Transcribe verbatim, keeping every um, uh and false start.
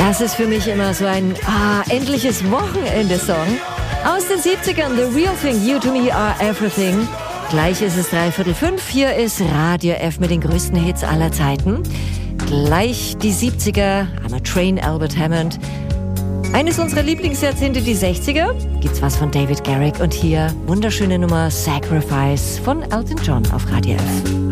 Das ist für mich immer so ein ah, endliches Wochenende-Song. Aus den siebzigern, The Real Thing, You to Me Are Everything. Gleich ist es dreiviertel fünf, hier ist Radio F mit den größten Hits aller Zeiten. Gleich die siebziger, I'm a Train, Albert Hammond. Eines unserer Lieblingsjahrzehnte, die sechziger, gibt's was von David Garrick und hier wunderschöne Nummer Sacrifice von Elton John auf Radio F.